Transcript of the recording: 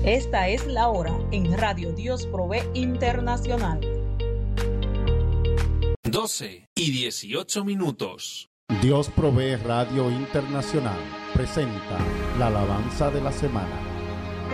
Esta es la hora en Radio Dios Provee Internacional. 12:18. Dios Provee Radio Internacional presenta la alabanza de la semana.